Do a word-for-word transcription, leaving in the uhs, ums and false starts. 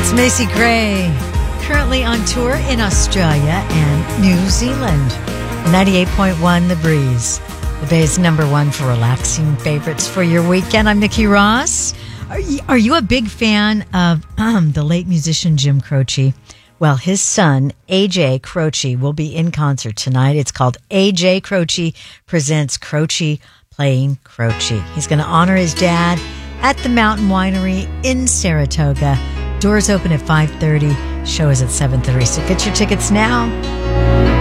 It's Macy Gray, currently on tour in Australia and New Zealand. ninety-eight point one The Breeze, the Bay's number one for relaxing favorites for your weekend. I'm Nikki Ross. Are you, are you a big fan of um, the late musician Jim Croce? Well, his son, A J Croce, will be in concert tonight. It's called A J Croce Presents Croce Playing Croce. He's going to honor his dad at the Mountain Winery in Saratoga. Doors open at five thirty. Show is at seven thirty. So get your tickets now.